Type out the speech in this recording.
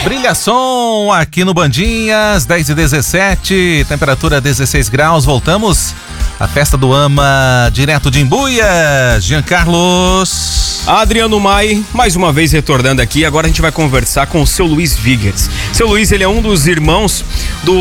Brilhação aqui no Bandinhas, 10h17, temperatura 16 graus, voltamos à festa do AMA, direto de Imbuia, Jean Carlos. Adriano Mai, mais uma vez retornando aqui, agora a gente vai conversar com o seu Luiz Vigers. Seu Luiz, ele é um dos irmãos do